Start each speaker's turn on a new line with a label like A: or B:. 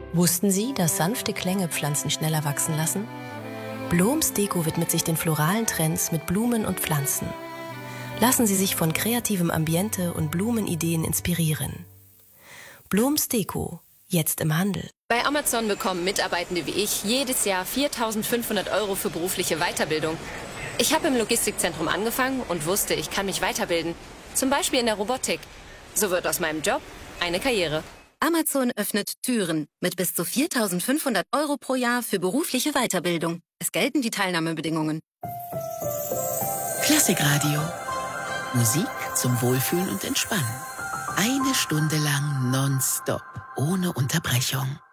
A: Wussten Sie, dass sanfte Klänge Pflanzen schneller wachsen lassen? Bloms Deko widmet sich den floralen Trends mit Blumen und Pflanzen. Lassen Sie sich von kreativem Ambiente und Blumenideen inspirieren. Bloms Deko, jetzt im Handel.
B: Bei Amazon bekommen Mitarbeitende wie ich jedes Jahr 4.500 € für berufliche Weiterbildung. Ich habe im Logistikzentrum angefangen und wusste, ich kann mich weiterbilden. Zum Beispiel in der Robotik. So wird aus meinem Job eine Karriere.
C: Amazon öffnet Türen mit bis zu 4.500 € pro Jahr für berufliche Weiterbildung. Es gelten die Teilnahmebedingungen.
D: Klassikradio. Musik zum Wohlfühlen und Entspannen. 1 Stunde lang nonstop, ohne Unterbrechung.